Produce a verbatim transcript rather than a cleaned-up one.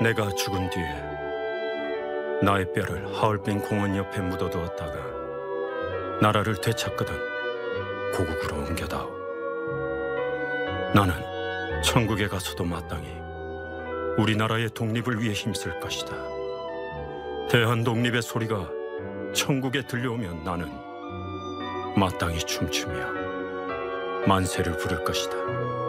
내가 죽은 뒤에 나의 뼈를 하얼빈 공원 옆에 묻어두었다가 나라를 되찾거든 고국으로 옮겨다오. 나는 천국에 가서도 마땅히 우리나라의 독립을 위해 힘쓸 것이다. 대한 독립의 소리가 천국에 들려오면 나는 마땅히 춤추며 만세를 부를 것이다.